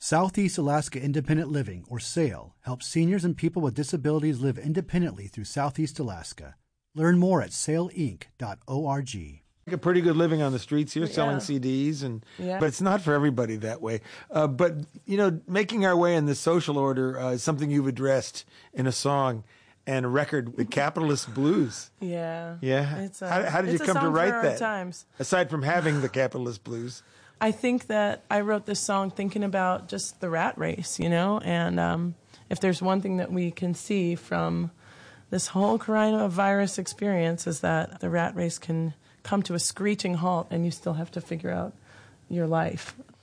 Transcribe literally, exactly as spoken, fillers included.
Southeast Alaska Independent Living, or SAIL, helps seniors and people with disabilities live independently through Southeast Alaska. Learn more at sail inc dot org. A pretty good living on the streets here, Yeah. selling C Ds, and Yeah. but it's not for everybody that way. Uh, but you know, making our way in the social order uh, is something you've addressed in a song and a record, the Capitalist Blues. Yeah. Yeah. It's a, how, how did it's you a come to song write for our that? times. Aside from having the Capitalist Blues. I think that I wrote this song thinking about just the rat race, you know, and um, if there's one thing that we can see from this whole coronavirus experience is that the rat race can come to a screeching halt and you still have to figure out your life